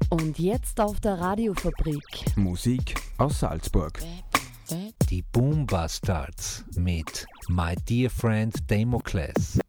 Und jetzt auf der Radiofabrik. Musik aus Salzburg. Die Boombastards mit My Dear Friend Damocles.